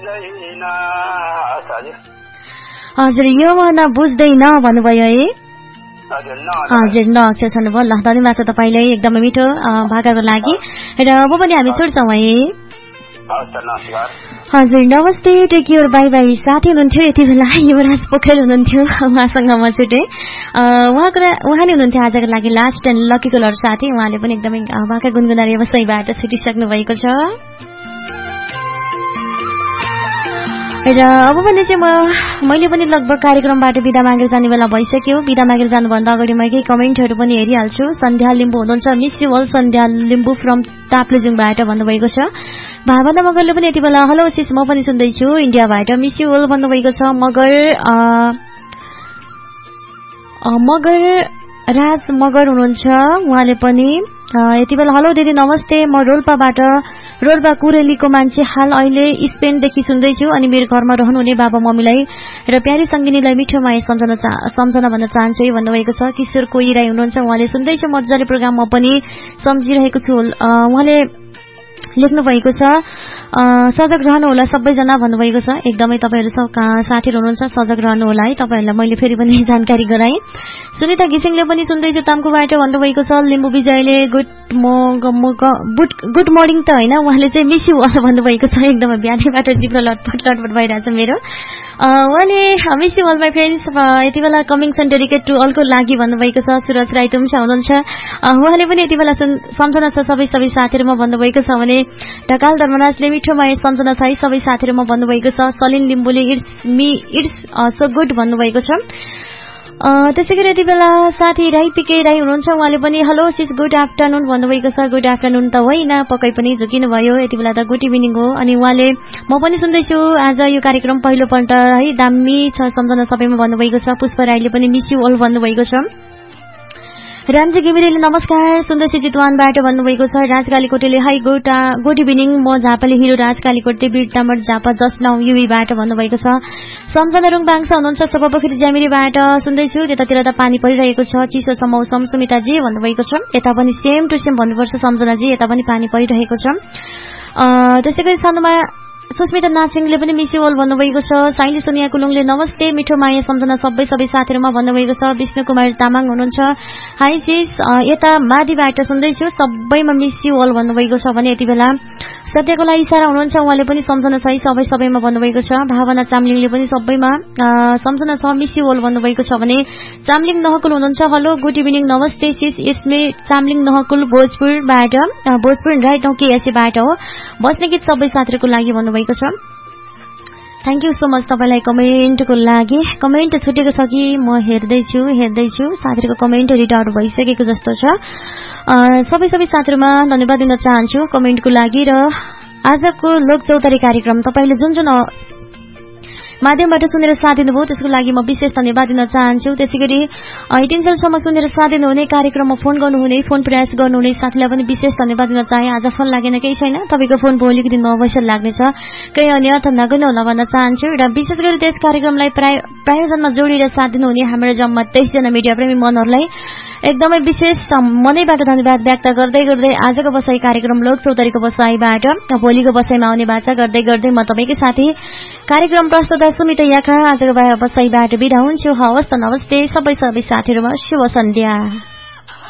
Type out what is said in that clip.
हजुर यो भन्न बुझ्दैन भन्नुभयो है हजुर न अक्षर छन्नुभयो ल धन्यवाद छ तपाईँलाई एकदमै मिठो भाकाको लागि र अब पनि हामी छोड्छौँ है हजुर नमस्ते टेक केयर बाई बाई साथी हुनुहुन्थ्यो यति बेला युवराज पोखरेल हुनुहुन्थ्यो उहाँसँग म छुटेँ उहाँले हुनुहुन्थ्यो आजको लागि लास्ट एन्ड लकी कलर साथी उहाँले पनि एकदमै भाका गुनगुनाएर व्यवसायबाट छुटिसक्नु भएको छ र अब भने चाहिँ मैले पनि लगभग कार्यक्रमबाट बिदा मागेर जाने बेला भइसक्यो बिदा मागेर जानुभन्दा अगाडि म केही कमेन्टहरू पनि हेरिहाल्छु सन्ध्या लिम्बू हुनुहुन्छ miss you all Sandhya Limbu from ताप्लेजुङबाट भन्नुभएको छ भावना मगरले पनि यति बेला हेलो सिस म पनि सुन्दैछु इन्डियाबाट मिस यु अल भन्नुभएको छ मगर राज मगर हुनुहुन्छ उहाँले पनि यति बेला हेलो दिदी नमस्ते म रोल्पा कुरेलीको मान्छे हाल अहिले स्पेनदेखि सुन्दैछु अनि मेरो घरमा रहनुहुने बाबा मम्मीलाई र प्यारी सङ्गिनीलाई मिठो माया सम्झना भन्न चाहन्छु भन्नुभएको छ किशोर कोही राई हुनुहुन्छ उहाँले सुन्दैछु मजाले प्रोग्राम म पनि सम्झिरहेको छु उहाँले लेख्नु भएको छ सजग रहनु होला सबैजना भन्नुभएको छ एकदमै तपाईहरु साथीहरु हुनुहुन्छ सजग रहनु होला है तपाईहरुलाई मैले फेरि पनि जानकारी गराएँ सुनिता घिसिङले पनि सुन्दैछु तामकोबाट भन्नुभएको छ लिम्बू विजयले गुड मर्निङ त हैन उहाँले चाहिँ मिस यु भन्नुभएको छ एकदमै बिहानैबाट जिब्रो लटपट भइरहेछ मेरो उहाँले miss you all my friends यति बेला कमिङ सन डेडिकेट टु अलको लागि भन्नुभएको छ सुरज राई तुमसा हुनुहुन्छ उहाँले पनि यति बेला सम्झना छ सबै साथीहरुमा भन्नुभएको छ भने ढकाल धर्मराजले मिठो माया सम्झना छ सबै साथीहरुमा भन्नुभएको छ सलिन लिम्बुले इट्स सो गुड भन्नुभएको छ त्यसैगरी यति बेला साथी राई पिके राई हुनुहुन्छ उहाँले पनि हेलो सिस गुड आफ्टरनुन भन्नुभएको छ गुड आफ्टरनुन त होइन पक्कै पनि झुकिनु भयो यति बेला त गुड इभिनिङ हो अनि उहाँले म पनि सुन्दैछु आज यो कार्यक्रम पहिलोपल्ट है दामी छ सम्झना सबैमा भन्नुभएको छ पुष्प राईले पनि मिस यु अल भन्नुभएको छ रामजी घिमिरेले नमस्कार सुन्दैछु चितवनबाट भन्नुभएको छ राजकालीकोटेले हाई गुड इभिनिङ म झापाले हिरो राजकालीकोटे बिरतामट झापा जस्ट नाउ युवीबाट भन्नुभएको छ सम्झना रुङबाङसा हुनुहुन्छ सभापोखरी ज्यामिरीबाट सुन्दैछु त्यतातिर त पानी परिरहेको छ चिसो छ मौसम सुमिताजी भन्नुभएको छ यता पनि सेम टु सेम भन्नुपर्छ सम्झनाजी यता पनि पानी परिरहेको छ त्यसैगरी सानोमा सुस्मिता नाचिङले पनि मिस यु अल भन्नुभएको छ साइली सोनिया कुलुङले नमस्ते मिठो माया सम्झना सबै साथीहरुमा भन्नुभएको छ विष्णु कुमार तामाङ हुनुहुन्छ हाई सिस यता माडीबाट सुन्दैछु सबैमा मिस यु अल भन्नुभएको छ भने यति बेला सत्यकला इशारा हुनुहुन्छ उहाँले पनि सम्झना छ सबैमा भन्नुभएको छ भावना चामलिङले पनि सबैमा सम्झना छ मिस यु अल भन्नुभएको छ भने चामलिङ नहकुल हुनुहुन्छ हेलो गुड इभिनिङ नमस्ते सिस यसमे चामलिङ नहकुल भोजपुर राइट हो केएससीबाट हो बस्ने गीत सबै साथीहरुको लागि भन्नुभएको छ थ्यांक यू सो मच तपाईलाई कमेन्टको लागि कमेन्ट छुटेको छ कि म हेर्दैछु साथीहरुको कमेन्ट रिड आउट भइसकेको जस्तो छ सबै साथीहरुमा धन्यवाद दिन चाहन्छु कमेन्टको लागि र आजको लोक चौतारी कार्यक्रम तपाईले जुन माध्यमबाट सुनेर साथ दिनुभयो त्यसको लागि म विशेष धन्यवाद दिन चाहन्छु त्यसैगरी यतिन्जेलसम्म सुनेर साथ दिनुहुने कार्यक्रममा फोन गर्नुहुने फोन प्रयास गर्नुहुने साथीलाई पनि विशेष धन्यवाद दिन चाहे आज फोन लागेन केही छैन तपाईको फोन भोलिको दिनमा अवश्य लाग्नेछ केही अन्य अर्थ नगर्नु होला भन्न चाहन्छु र विशेष गरी त्यस कार्यक्रमलाई प्रायोजनमा जोडिएर साथ दिनुहुने हाम्रो जम्मा 23 जना मिडिया प्रेमी मनहरुलाई एकदमै विशेष मनैबाट धन्यवाद व्यक्त गर्दै आजको बसाई कार्यक्रम लोक चौतारीको बसाईबाट भोलिको बसाईमा आउने बाचा गर्दै म तपाईकै साथी कार्यक्रम प्रस्तुता सुमिता याखा आजको बसाईबाट बिदा हुन्छु हवस् त नमस्ते सबै साथीहरुमा शुभ सन्ध्या।